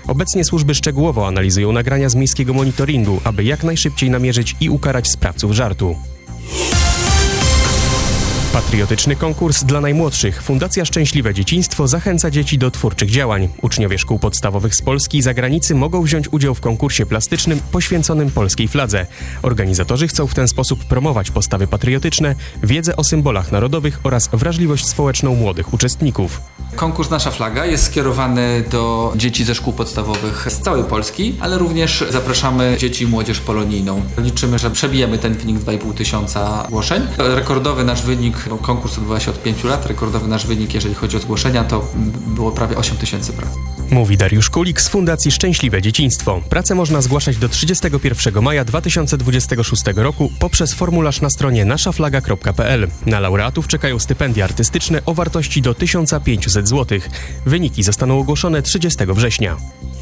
Obecnie służby szczegółowo analizują nagrania z miejskiego monitoringu, aby jak najszybciej namierzyć i ukarać sprawców żartu. Patriotyczny konkurs dla najmłodszych. Fundacja Szczęśliwe Dzieciństwo zachęca dzieci do twórczych działań. Uczniowie szkół podstawowych z Polski i zagranicy mogą wziąć udział w konkursie plastycznym poświęconym polskiej fladze. Organizatorzy chcą w ten sposób promować postawy patriotyczne, wiedzę o symbolach narodowych oraz wrażliwość społeczną młodych uczestników. Konkurs Nasza Flaga jest skierowany do dzieci ze szkół podstawowych z całej Polski, ale również zapraszamy dzieci i młodzież polonijną. Liczymy, że przebijemy ten wynik 2500 zgłoszeń. Rekordowy nasz wynik, konkurs odbywa się od 5 lat, rekordowy nasz wynik, jeżeli chodzi o zgłoszenia, to było prawie 8000 prac. Mówi Dariusz Kulik z Fundacji Szczęśliwe Dzieciństwo. Pracę można zgłaszać do 31 maja 2026 roku poprzez formularz na stronie naszaflaga.pl. Na laureatów czekają stypendia artystyczne o wartości do 1500 zł. Wyniki zostaną ogłoszone 30 września.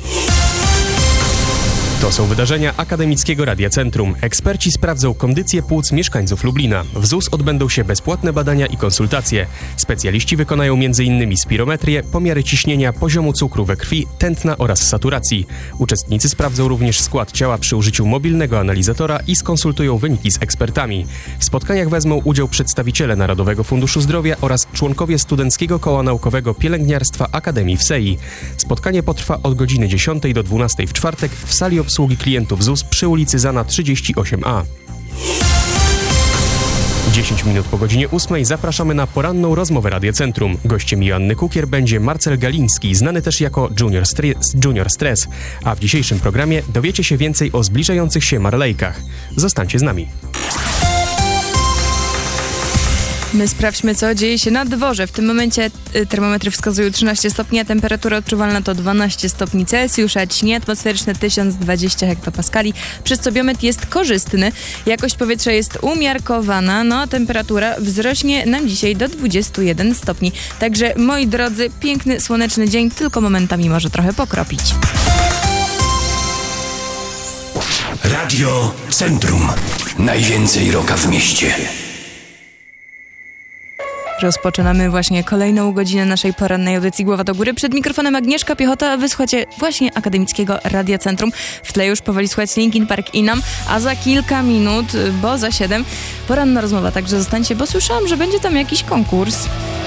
To są wydarzenia Akademickiego Radia Centrum. Eksperci sprawdzą kondycję płuc mieszkańców Lublina. W ZUS odbędą się bezpłatne badania i konsultacje. Specjaliści wykonają m.in. spirometrię, pomiary ciśnienia, poziomu cukru we krwi, tętna oraz saturacji. Uczestnicy sprawdzą również skład ciała przy użyciu mobilnego analizatora i skonsultują wyniki z ekspertami. W spotkaniach wezmą udział przedstawiciele Narodowego Funduszu Zdrowia oraz członkowie Studenckiego Koła Naukowego Pielęgniarstwa Akademii w SEI. Spotkanie potrwa od godziny 10 do 12 w czwartek w sali obsługi klientów ZUS przy ulicy Zana 38A. 10 minut po godzinie 8 zapraszamy na poranną rozmowę Radia Centrum. Gościem Joanny Kukier będzie Marcel Galiński, znany też jako Junior Stress. A w dzisiejszym programie dowiecie się więcej o zbliżających się Marlejkach. Zostańcie z nami. My sprawdźmy, co dzieje się na dworze. W tym momencie termometry wskazują 13 stopni, a temperatura odczuwalna to 12 stopni Celsjusza, ciśnienie atmosferyczne 1020 hektopaskali, przez co biometr jest korzystny, jakość powietrza jest umiarkowana, no a temperatura wzrośnie nam dzisiaj do 21 stopni. Także, moi drodzy, piękny, słoneczny dzień, tylko momentami może trochę pokropić. Radio Centrum. Najwięcej rocka w mieście. Rozpoczynamy właśnie kolejną godzinę naszej porannej audycji Głowa do Góry. Przed mikrofonem Agnieszka Piechota, a wysłuchacie właśnie Akademickiego Radia Centrum. W tle już powoli słuchać Linkin Park i Nam, a za kilka minut, bo za 7, poranna rozmowa, także zostańcie, bo słyszałam, że będzie tam jakiś konkurs.